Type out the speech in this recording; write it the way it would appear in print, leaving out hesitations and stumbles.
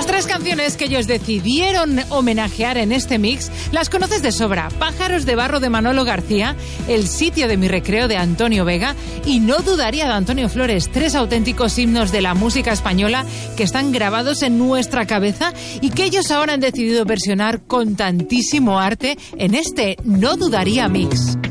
Las 3 canciones que ellos decidieron homenajear en este mix las conoces de sobra. Pájaros de barro de Manolo García, El sitio de mi recreo de Antonio Vega y No dudaría de Antonio Flores. 3 auténticos himnos de la música española que están grabados en nuestra cabeza y que ellos ahora han decidido versionar con tantísimo arte en este No dudaría mix.